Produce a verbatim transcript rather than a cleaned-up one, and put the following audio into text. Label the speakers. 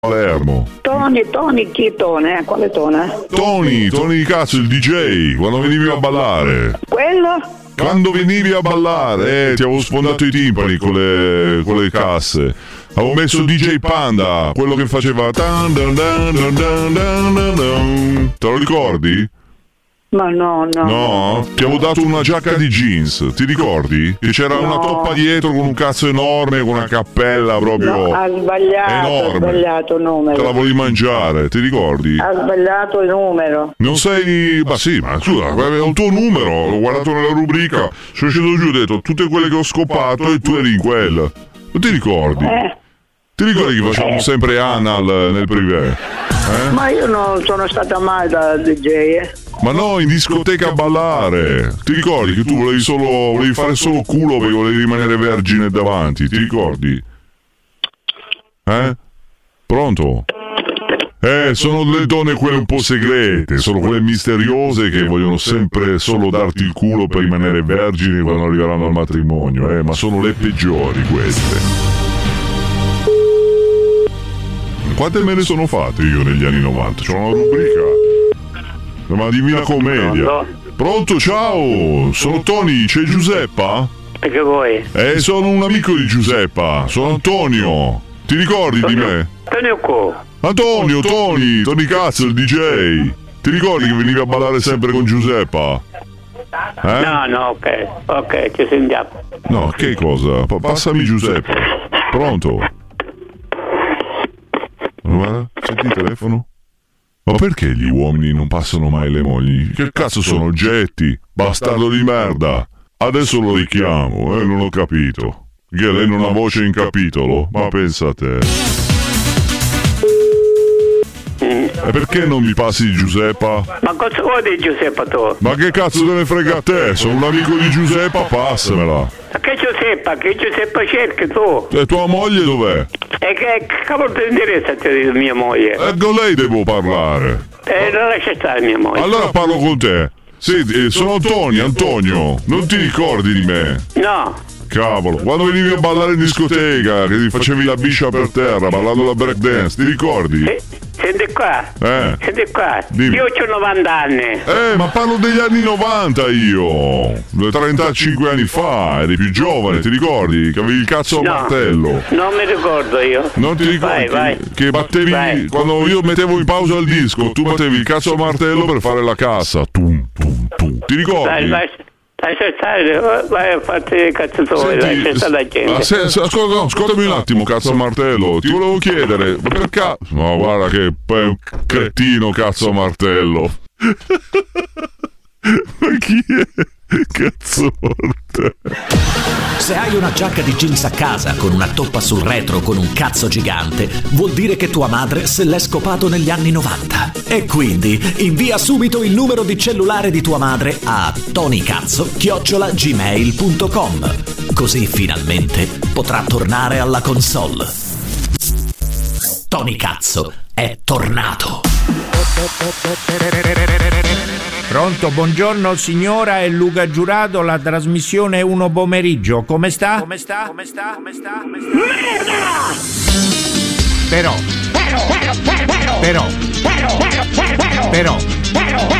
Speaker 1: Palermo.
Speaker 2: Tony, Tony, chi Tone? Eh? Quale Tone?
Speaker 1: Tony, Tony di cazzo, il D J, quando venivi a ballare.
Speaker 2: Quello?
Speaker 1: Quando venivi a ballare, eh, ti avevo sfondato i timpani con le, con le casse. Avevo messo D J Panda, quello che faceva... Te lo ricordi?
Speaker 2: Ma no, no.
Speaker 1: No? Ti avevo dato una giacca di jeans, ti ricordi? Che c'era
Speaker 2: No.
Speaker 1: una toppa dietro con un cazzo enorme, con una cappella proprio...
Speaker 2: No, ha sbagliato,
Speaker 1: enorme.
Speaker 2: ha sbagliato il numero.
Speaker 1: Te la volevi mangiare, ti ricordi?
Speaker 2: Ha sbagliato il numero.
Speaker 1: Non sei... Ma sì, ma scusa, avevo il tuo numero, l'ho guardato nella rubrica, sono sceso giù e ho detto tutte quelle che ho scopato e tu eri in quella. Non ti ricordi?
Speaker 2: Eh.
Speaker 1: Ti ricordi che facevamo sempre anal nel privé? Eh?
Speaker 2: Ma io non sono stata mai da D J, eh.
Speaker 1: Ma no, in discoteca a ballare. Ti ricordi che tu volevi solo volevi fare solo culo perché volevi rimanere vergine davanti, ti ricordi? Eh? Pronto? Eh, sono le donne quelle un po' segrete, sono quelle misteriose che vogliono sempre solo darti il culo per rimanere vergini quando arriveranno al matrimonio, eh, ma sono le peggiori queste. Quante me ne sono fatte io negli anni novanta? C'ho una rubrica. Ma Divina Commedia. Pronto, ciao! Sono Tony, c'è Giuseppa?
Speaker 3: E che vuoi?
Speaker 1: Eh, sono un amico di Giuseppa, sono Antonio. Ti ricordi di me?
Speaker 3: Antonio Co.
Speaker 1: Antonio, Tony, Tony cazzo, il D J. Ti ricordi che venivi a ballare sempre con Giuseppa? Eh?
Speaker 3: No, no, ok, ok, ci sentiamo.
Speaker 1: No, che cosa? Pa- passami Giuseppe. Pronto? Guarda, senti il telefono? Ma perché gli uomini non passano mai le mogli? Che cazzo sono oggetti? Bastardo di merda! Adesso lo richiamo, eh, non ho capito. Che lei non ha voce in capitolo? Ma pensa a te. E perché non mi passi Giuseppa?
Speaker 3: Ma cosa vuoi di Giuseppa tu?
Speaker 1: Ma che cazzo te ne frega a te? Sono un amico di Giuseppa, passamela.
Speaker 3: Ma che Giuseppa? Che Giuseppa cerchi tu?
Speaker 1: E tua moglie dov'è?
Speaker 3: E che cavolo ti interessa a te di mia moglie?
Speaker 1: E con lei devo parlare.
Speaker 3: E non lascia stare mia moglie.
Speaker 1: Allora parlo con te. Senti, eh, sono Antonio, Antonio. Non ti ricordi di me?
Speaker 3: No.
Speaker 1: Cavolo, quando venivi a ballare in discoteca, che ti facevi la biscia per terra, ballando la breakdance, ti ricordi?
Speaker 3: Eh, senti qua.
Speaker 1: Eh.
Speaker 3: Senti qua.
Speaker 1: Dimmi.
Speaker 3: Io ho novanta anni.
Speaker 1: Eh, ma parlo degli anni novanta io. trentacinque anni fa, eri più giovane, ti ricordi? Che avevi il cazzo a
Speaker 3: No.
Speaker 1: martello.
Speaker 3: Non mi ricordo io.
Speaker 1: Non ti ricordi?
Speaker 3: Vai, vai.
Speaker 1: Che battevi,
Speaker 3: Vai.
Speaker 1: quando io mettevo in pausa il disco, tu battevi il cazzo a martello per fare la cassa. Tum, tum, tum. Ti ricordi?
Speaker 3: Vai, vai. Lascia stare, vai a farti i cazzo tuoi, lascia stare la gente.
Speaker 1: Ah, se, se, ascolta, no, ascoltami un attimo, cazzo a martello. Ti volevo chiedere, ma per caso... Ma guarda che poi è un cretino, cazzo a martello. Ma chi è? Cazzo morte.
Speaker 4: Se hai una giacca di jeans a casa con una toppa sul retro con un cazzo gigante, vuol dire che tua madre se l'è scopato negli anni novanta. E quindi invia subito il numero di cellulare di tua madre a tonicazzo chiocciola gmail punto com. Così finalmente potrà tornare alla console. Tony Cazzo è tornato.
Speaker 5: Pronto, buongiorno signora, è Luca Giurato, la trasmissione è uno pomeriggio. Come sta? Come sta? Come sta? Come sta? Come sta? Merda! Però. Però. Però. Però. Però. Però. Però.